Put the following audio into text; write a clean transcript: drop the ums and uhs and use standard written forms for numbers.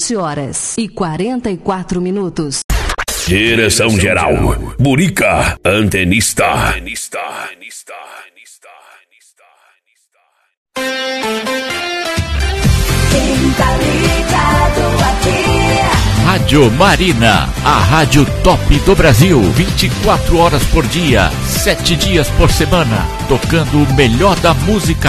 20h44. Direção geral, Burica, antenista. Quem tá ligado aqui? Rádio Marina, a rádio top do Brasil, 24 horas por dia, 7 dias por semana, tocando o melhor da música